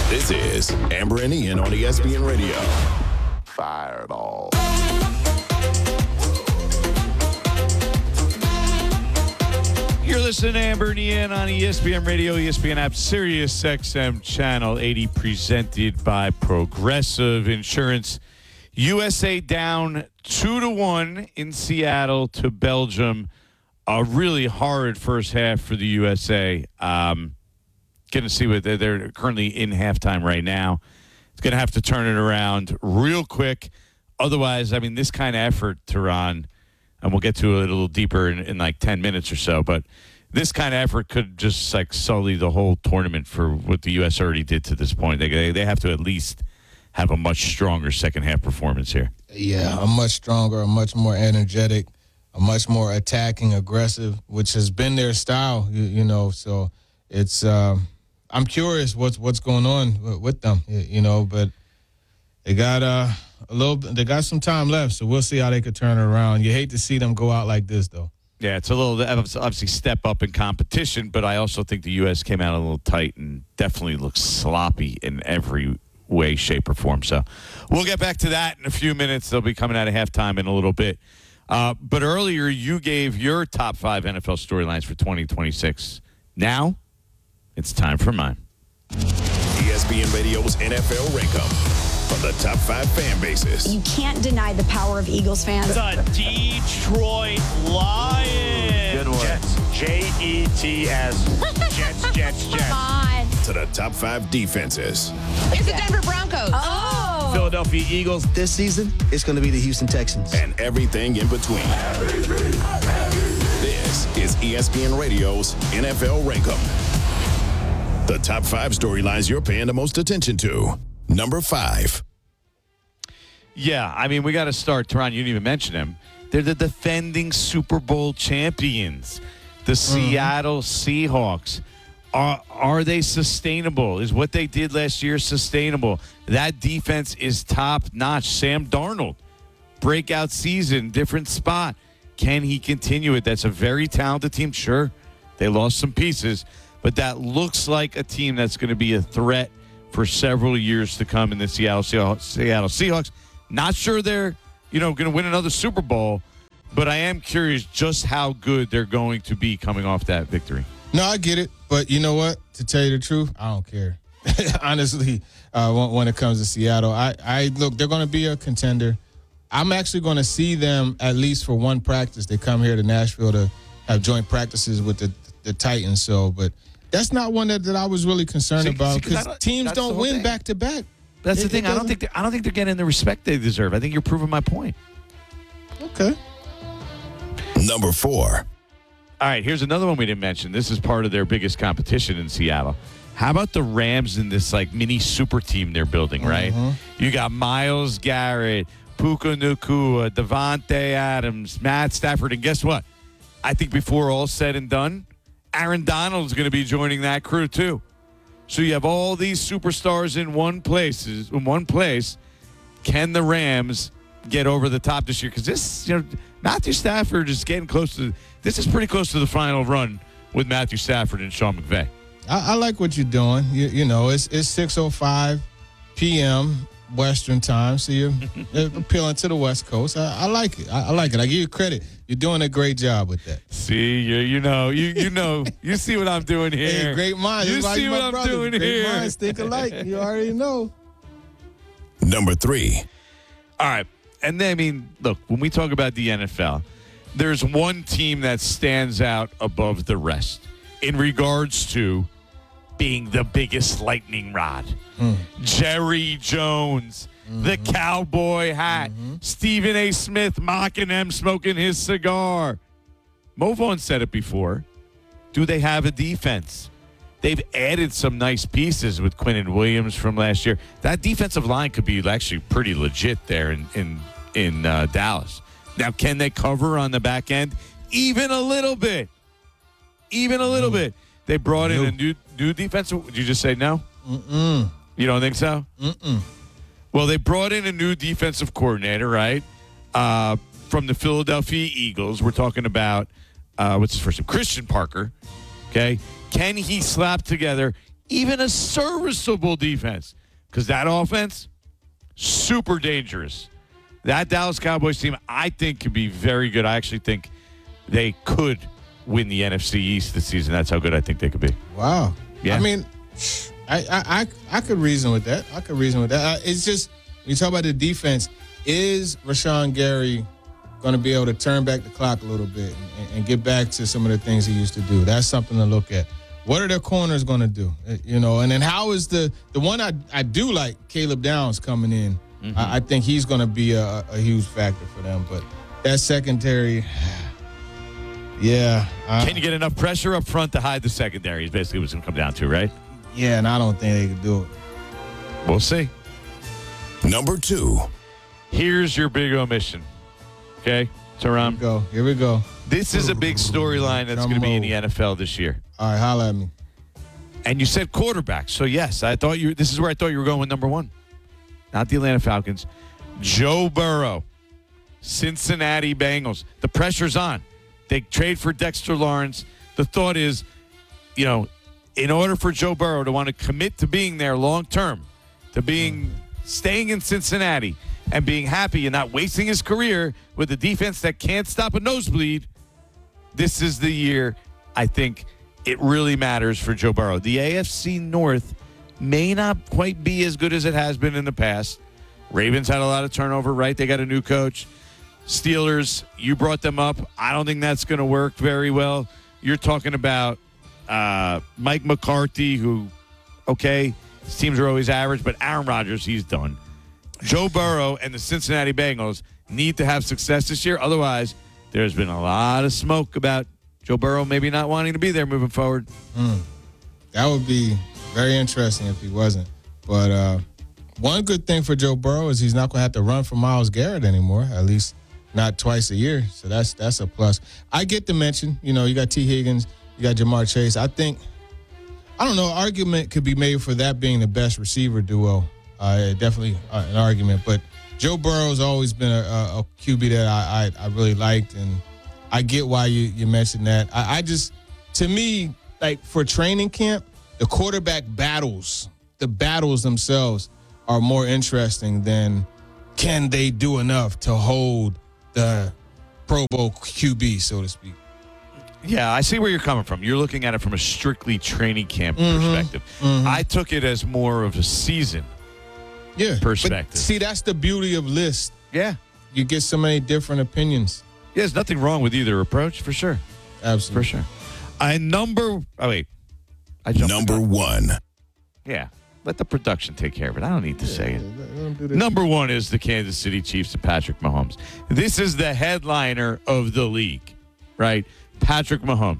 This is Amber and Ian on ESPN Radio. Fireball. You're listening to Amber and Ian on ESPN Radio, ESPN app, Sirius XM Channel 80, presented by Progressive Insurance. USA down 2-1 in Seattle to Belgium. A really horrid first half for the USA. Going to see what they're currently in halftime right now. It's going to have to turn it around real quick. Otherwise, I mean, this kind of effort, Tehran, and we'll get to it a little deeper in like 10 minutes or so, but this kind of effort could just like sully the whole tournament for what the U.S. already did to this point. They have to at least have a much stronger second half performance here. Yeah, a much stronger, a much more energetic, a much more attacking, aggressive, which has been their style, you know. So it's I'm curious what's going on with them, you know, but they got they got some time left, so we'll see how they could turn it around. You hate to see them go out like this, though. Yeah, it's a little obviously step up in competition, but I also think the U.S. came out a little tight and definitely looks sloppy in every way, shape, or form. So we'll get back to that in a few minutes. They'll be coming out of halftime in a little bit. But earlier you gave your top 5 NFL storylines for 2026. Now it's time for mine. ESPN Radio's NFL Rank-Up from the top 5 fan bases. You can't deny the power of Eagles fans. The Detroit Lions. Good one. Jets. Jets. Jets. Come on. To the top 5 defenses. It's the Denver Broncos. Oh. Philadelphia Eagles. This season, it's going to be the Houston Texans. And everything in between. This is ESPN Radio's NFL Rank-Up. The top 5 storylines you're paying the most attention to. Number 5. Yeah, I mean, we got to start. Tehran, you didn't even mention them. They're the defending Super Bowl champions, the Seattle Seahawks. Are they sustainable? Is what they did last year sustainable? That defense is top-notch. Sam Darnold, breakout season, different spot. Can he continue it? That's a very talented team. Sure, they lost some pieces, but that looks like a team that's going to be a threat for several years to come in the Seattle Seahawks. Not sure they're, going to win another Super Bowl, but I am curious just how good they're going to be coming off that victory. No, I get it, but you know what? To tell you the truth, I don't care. Honestly, when it comes to Seattle, I look, they're going to be a contender. I'm actually going to see them at least for one practice. They come here to Nashville to have joint practices with the Titans. So, but that's not one that I was really concerned about because teams don't win back to back. That's the thing. I don't think they're getting the respect they deserve. I think you're proving my point. Okay. Number 4. All right, here's another one we didn't mention. This is part of their biggest competition in Seattle. How about the Rams in this like mini super team they're building, right? You got Myles Garrett, Puka Nacua, Devontae Adams, Matt Stafford, and guess what? I think before all said and done, Aaron Donald's going to be joining that crew too. So you have all these superstars in one place. Can the Rams get over the top this year? Because this, Matthew Stafford is getting close to. This is pretty close to the final run with Matthew Stafford and Sean McVay. I like what you're doing. You know, it's 6:05 p.m. Western time, so you're appealing to the West Coast. I like it. I like it. I give you credit. You're doing a great job with that. See, you see what I'm doing here. Hey, great minds. You see what I'm doing here. Great minds think alike. You already know. Number 3. All right. And then, I mean, look, when we talk about the NFL, there's one team that stands out above the rest in regards to being the biggest lightning rod. Jerry Jones, the cowboy hat, Stephen A. Smith mocking him, smoking his cigar. Mo Vaughn said it before. Do they have a defense? They've added some nice pieces with Quinnen Williams from last year. That defensive line could be actually pretty legit there in Dallas. Now, can they cover on the back end? Even a little bit. They brought in a new defensive. Did you just say no? You don't think so? Well, they brought in a new defensive coordinator, right? From the Philadelphia Eagles. We're talking about, what's his first name? Christian Parker. Okay. Can he slap together even a serviceable defense. Because that offense, super dangerous. That Dallas Cowboys team, I think, could be very good. I actually think they could win the NFC East this season. That's how good I think they could be. Wow. Yeah. I mean, I could reason with that. It's just, when you talk about the defense, is Rashawn Gary going to be able to turn back the clock a little bit and get back to some of the things he used to do? That's something to look at. What are their corners going to do? And then how is the one I do like, Caleb Downs, coming in. Mm-hmm. I think he's going to be a huge factor for them. But that secondary, yeah. Can you get enough pressure up front to hide the secondary is basically what's going to come down to, right? Yeah, and I don't think they can do it. We'll see. Number 2. Here's your big omission. Okay, Taram? Here we go. This is a big storyline that's going to be in the NFL this year. All right, holla at me. And you said quarterback. So, yes, this is where I thought you were going with number 1. Not the Atlanta Falcons. Joe Burrow, Cincinnati Bengals. The pressure's on. They trade for Dexter Lawrence. The thought is, in order for Joe Burrow to want to commit to being there long term, to staying in Cincinnati and being happy and not wasting his career with a defense that can't stop a nosebleed, this is the year I think it really matters for Joe Burrow. The AFC North may not quite be as good as it has been in the past. Ravens had a lot of turnover, right? They got a new coach. Steelers, you brought them up. I don't think that's going to work very well. You're talking about Mike McCarthy, who, okay, his teams are always average, but Aaron Rodgers, he's done. Joe Burrow and the Cincinnati Bengals need to have success this year. Otherwise, there's been a lot of smoke about Joe Burrow maybe not wanting to be there moving forward. That would be very interesting if he wasn't. But one good thing for Joe Burrow is he's not going to have to run for Myles Garrett anymore, at least not twice a year. So that's a plus. I get the mention. You got T. Higgins, you got Jamar Chase. I don't know, argument could be made for that being the best receiver duo. Definitely an argument. But Joe Burrow's always been a QB that I really liked, and I get why you mentioned that. I just, to me, like for training camp, the quarterback battles, the battles themselves are more interesting than can they do enough to hold the Pro Bowl QB, so to speak. Yeah, I see where you're coming from. You're looking at it from a strictly training camp perspective. Mm-hmm. I took it as more of a season perspective. But see, that's the beauty of lists. Yeah. You get so many different opinions. Yeah, there's nothing wrong with either approach, for sure. Absolutely. For sure. Number 1. Yeah. Let the production take care of it. I don't need to say it. Number 1 is the Kansas City Chiefs and Patrick Mahomes. This is the headliner of the league, right? Patrick Mahomes.